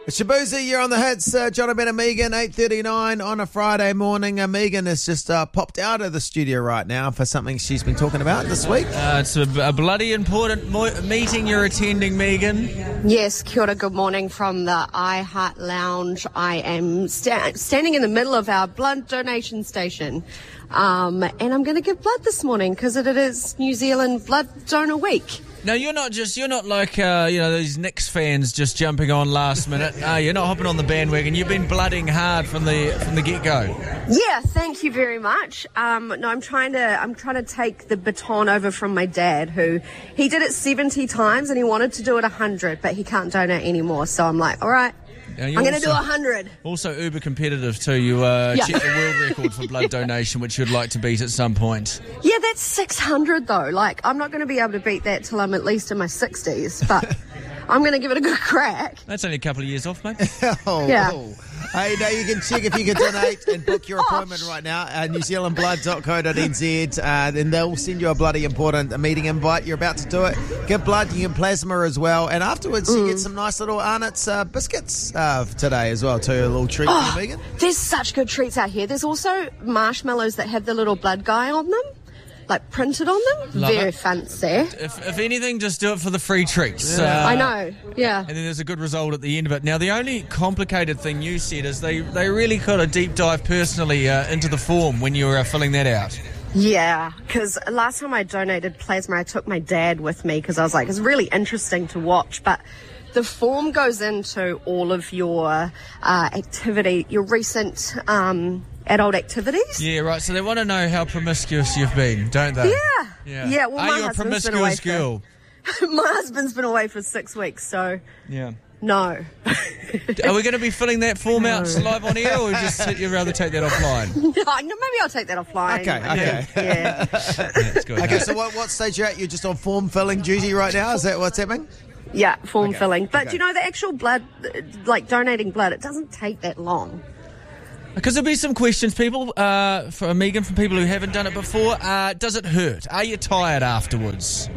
Shabuzi, you're on the hits. John Ben and Megan, 8:39 on a Friday morning. Megan has just popped out of the studio right now for something she's been talking about this week. It's a bloody important meeting you're attending, Megan. Yes, kia ora, good morning from the iHeart Lounge. I am standing in the middle of our blood donation station. And I'm going to give blood this morning because it is New Zealand Blood Donor Week. No, you're not like, these Knicks fans just jumping on last minute. You're not hopping on the bandwagon. You've been blooding hard from the get-go. Yeah, thank you very much. No, I'm trying to take the baton over from my dad, who he did it 70 times and he wanted to do it 100, but he can't donate anymore. So I'm like, all right. I'm going to do 100. Also uber competitive too. You checked the world record for blood donation, which you'd like to beat at some point. Yeah, that's 600 though. Like, I'm not going to be able to beat that till I'm at least in my 60s, but I'm going to give it a good crack. That's only a couple of years off, mate. Yeah. Hey, now you can check if you can donate and book your appointment right now at newzealandblood.co.nz, and they'll send you a bloody important meeting invite. You're about to do it. Give blood, you get plasma as well, and afterwards you get some nice little Arnott's biscuits today as well too. A little treat for you, Megan. There's such good treats out here. There's also marshmallows that have the little blood guy on them, like printed on them. Love Very it. fancy. If anything, just do it for the free treats. I know, yeah. And then there's a good result at the end of it. Now, the only complicated thing you said is they really got a deep dive personally into the form when you were filling that out. Yeah, because last time I donated plasma, I took my dad with me because I was like, it's really interesting to watch, but the form goes into all of your activity, your recent adult activities. Yeah, right. So they want to know how promiscuous you've been, don't they? Yeah. Well, Are you a promiscuous girl? My husband's been away for 6 weeks, so Yeah. no. Are we going to be filling that form out live on air, or you'd rather take that offline? No, maybe I'll take that offline. Okay. Yeah. That's good. Okay, so what stage you're at? You're just on form filling duty right now? Is that what's happening? Yeah, form filling. But okay. you know, the actual blood, like donating blood, it doesn't take that long. Because there'll be some questions, people, for Megan, from people who haven't done it before. Does it hurt? Are you tired afterwards?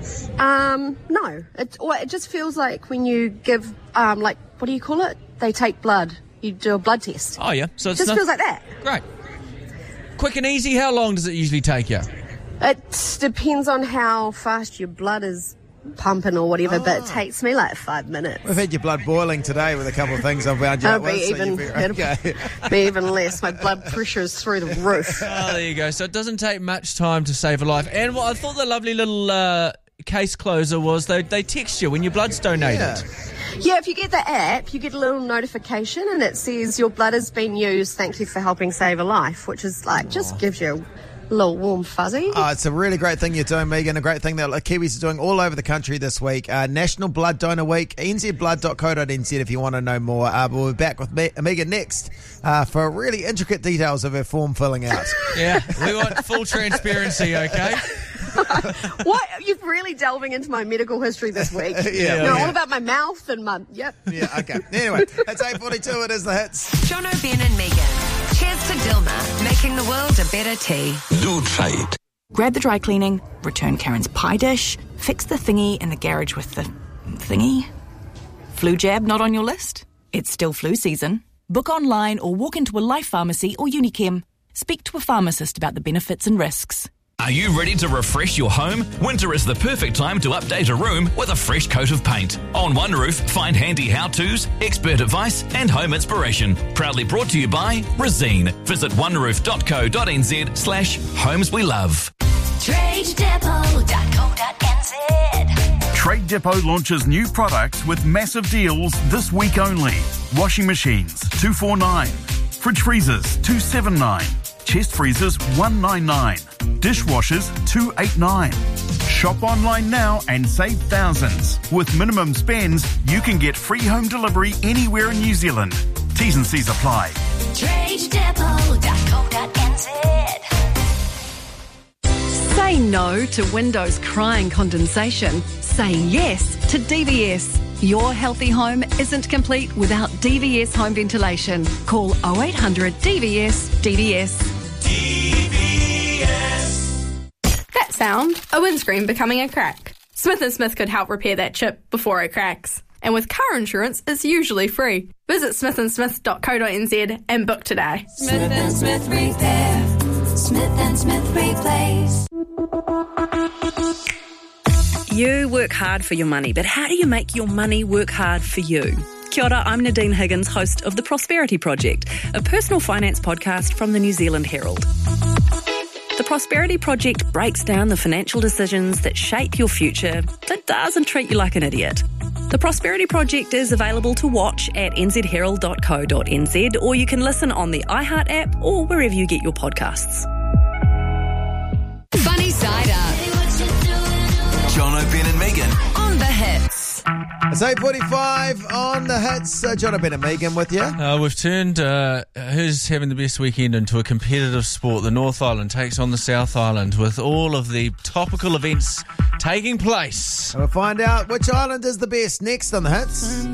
No. It just feels like when you give, what do you call it? They take blood. You do a blood test. Oh, yeah. So It just feels like that. Great. Quick and easy. How long does it usually take you? It depends on how fast your blood is pumping or whatever, but it takes me like 5 minutes. We've had your blood boiling today with a couple of things I've wound you up with. It'll be even less. My blood pressure is through the roof. Oh, there you go. So it doesn't take much time to save a life. And what I thought the lovely little case closer was they text you when your blood's donated. Yeah, if you get the app, you get a little notification and it says your blood has been used. Thank you for helping save a life, which is like just gives you a little warm fuzzy. Oh, it's a really great thing you're doing, Megan. A great thing that Kiwis are doing all over the country this week. National Blood Donor Week, nzblood.co.nz if you want to know more. We'll be back with Megan next for really intricate details of her form filling out. Yeah, we want full transparency, okay? What? You're really delving into my medical history this week. All about my mouth and my... Yep. Yeah, okay. Anyway, it's 8:42. It is the hits. John Ben and Megan. Cheers to Dilma, making the world a better tea. Do trade. Grab the dry cleaning, return Karen's pie dish, fix the thingy in the garage with the thingy. Flu jab not on your list? It's still flu season. Book online or walk into a Life Pharmacy or Unichem. Speak to a pharmacist about the benefits and risks. Are you ready to refresh your home? Winter is the perfect time to update a room with a fresh coat of paint. On One Roof, find handy how-tos, expert advice and home inspiration. Proudly brought to you by Resene. Visit oneroof.co.nz/homes we love. TradeDepot.co.nz. Trade Depot launches new products with massive deals this week only. Washing machines, $249. Fridge freezers, $279. Chest freezers, $199. Dishwashers, $289. Shop online now and save thousands. With minimum spends, you can get free home delivery anywhere in New Zealand. T's and C's apply. TradeDepot.co.nz. Say no to windows crying condensation. Say yes to DVS. Your healthy home isn't complete without DVS home ventilation. Call 0800 DVS DVS. That sound, a windscreen becoming a crack. Smith & Smith could help repair that chip before it cracks. And with car insurance, it's usually free. Visit smithandsmith.co.nz and book today. Smith & Smith Repair. Smith & Smith Replace. You work hard for your money, but how do you make your money work hard for you? Kia ora, I'm Nadine Higgins, host of The Prosperity Project, a personal finance podcast from the New Zealand Herald. The Prosperity Project breaks down the financial decisions that shape your future, but doesn't treat you like an idiot. The Prosperity Project is available to watch at nzherald.co.nz, or you can listen on the iHeart app or wherever you get your podcasts. Funny Side Up. John O'Ben and Megan On the Hits. It's 8:45 on the hits. John O'Ben and Megan with you. We've turned who's having the best weekend into a competitive sport. The North Island takes on the South Island with all of the topical events taking place. We'll find out which island is the best next on the hits.